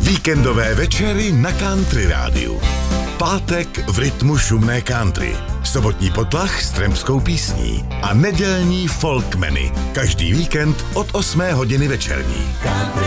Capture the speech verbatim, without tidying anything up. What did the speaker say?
Víkendové večery na Country rádiu. Pátek v rytmu šumné country. Sobotní potlach s trampskou písní. A nedělní folkmeny. Každý víkend od osmé hodiny večerní.